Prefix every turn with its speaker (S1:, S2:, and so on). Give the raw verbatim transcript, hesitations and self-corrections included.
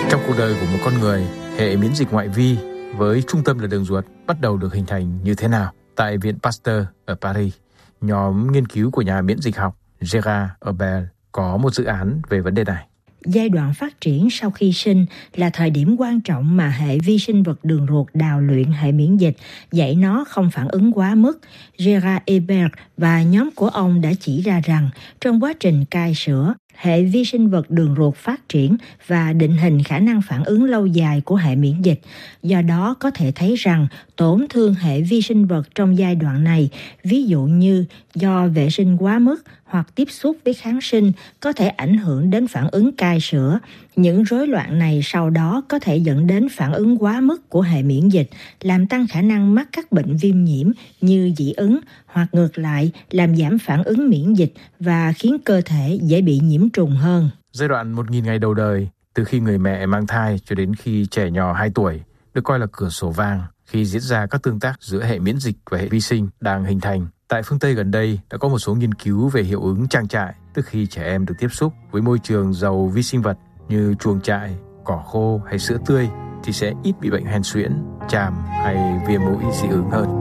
S1: Trong cuộc đời của một con người, hệ miễn dịch ngoại vi với trung tâm là đường ruột bắt đầu được hình thành như thế nào? Tại Viện Pasteur ở Paris, nhóm nghiên cứu của nhà miễn dịch học Gerard Herbel có một dự án về vấn đề này.
S2: Giai đoạn phát triển sau khi sinh là thời điểm quan trọng mà hệ vi sinh vật đường ruột đào luyện hệ miễn dịch, dạy nó không phản ứng quá mức. Gerard Herbel và nhóm của ông đã chỉ ra rằng trong quá trình cai sữa, hệ vi sinh vật đường ruột phát triển và định hình khả năng phản ứng lâu dài của hệ miễn dịch. Do đó có thể thấy rằng tổn thương hệ vi sinh vật trong giai đoạn này, ví dụ như do vệ sinh quá mức hoặc tiếp xúc với kháng sinh, có thể ảnh hưởng đến phản ứng cai sữa. Những rối loạn này sau đó có thể dẫn đến phản ứng quá mức của hệ miễn dịch, làm tăng khả năng mắc các bệnh viêm nhiễm như dị ứng, hoặc ngược lại làm giảm phản ứng miễn dịch và khiến cơ thể dễ bị nhiễm trùng hơn.
S1: Giai đoạn một nghìn ngày đầu đời, từ khi người mẹ mang thai cho đến khi trẻ nhỏ hai tuổi, được coi là cửa sổ vàng khi diễn ra các tương tác giữa hệ miễn dịch và hệ vi sinh đang hình thành. Tại phương Tây gần đây đã có một số nghiên cứu về hiệu ứng trang trại tức khi trẻ em được tiếp xúc với môi trường giàu vi sinh vật như chuồng trại, cỏ khô hay sữa tươi thì sẽ ít bị bệnh hen suyễn, chàm hay viêm mũi dị ứng hơn.